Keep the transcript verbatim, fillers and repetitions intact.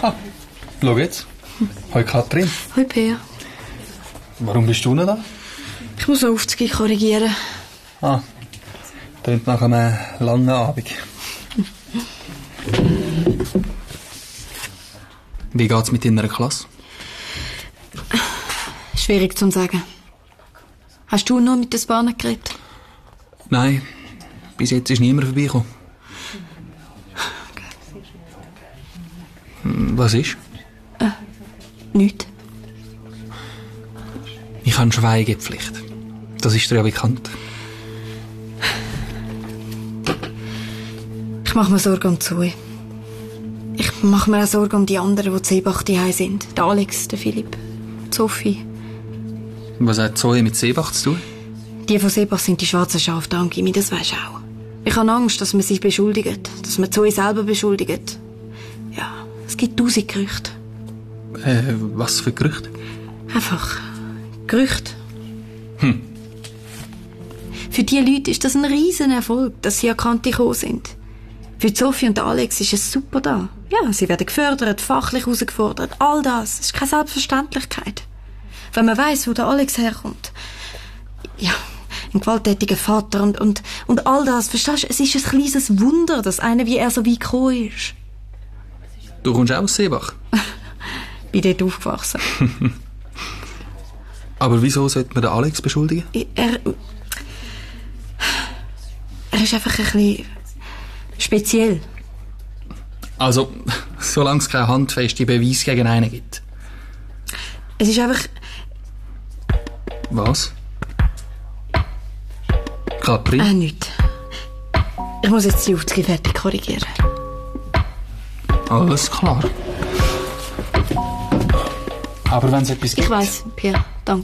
Ah, schau jetzt. Hoi Katrin. Hoi Peer. Warum bist du noch da? Ich muss Aufzüge korrigieren. Ah, klingt nach einem langen Abend. Wie geht's mit deiner Klasse? Schwierig zu sagen. Hast du noch mit den Bahnen geredet? Nein, bis jetzt ist niemand vorbeigekommen. Was ist? Äh, nichts. Ich habe Schweigepflicht. Das ist dir ja bekannt. Ich mache mir Sorgen um Zoe. Ich mache mir auch Sorgen um die anderen, die zu Seebach daheim sind. Der Alex, der Philipp, die Sophie. Was hat Zoe mit Seebach zu tun? Die von Seebach sind die schwarzen Schafe da am Gimmi, das weisst du auch. Ich habe Angst, dass man sie beschuldigt, dass man Zoe selber beschuldigt. Ja, es gibt tausend Gerüchte. Äh, was für Gerüchte? Einfach Gerüchte. Hm. Für die Leute ist das ein riesen Erfolg, dass sie an Kante gekommen sind. Für Sophie und Alex ist es super da. Ja, sie werden gefördert, fachlich herausgefordert, all das. Das ist keine Selbstverständlichkeit. Wenn man weiss, wo der Alex herkommt. Ja, ein gewalttätiger Vater und, und, und all das. Verstehst du, es ist ein kleines Wunder, dass einer wie er so weit gekommen ist. Du kommst auch aus Seebach? Bin dort aufgewachsen. Aber wieso sollte man den Alex beschuldigen? Er... Er ist einfach ein bisschen speziell. Also, solange es keine handfeste Beweis gegen einen gibt. Es ist einfach... Was? Katrin? Äh, nichts. Ich muss jetzt die Aufzüge fertig korrigieren. Alles klar. Aber wenn es etwas gibt... Ich weiss, Pierre. Danke.